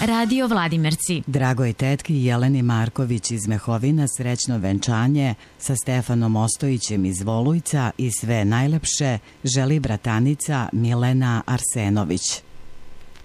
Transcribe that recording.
Radio Vladimirci. Dragoj tetki Jeleni Marković iz Mehovina srećno venčanje sa Stefanom Ostojićem iz Volujca i sve najlepše želi bratanica Milena Arsenović.